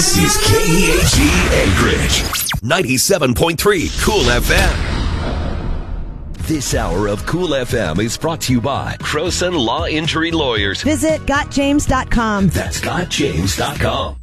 This is KEHE Anchorage, 97.3 Cool FM. This hour of Cool FM is brought to you by Croson Law Injury Lawyers. Visit GotJames.com. That's GotJames.com.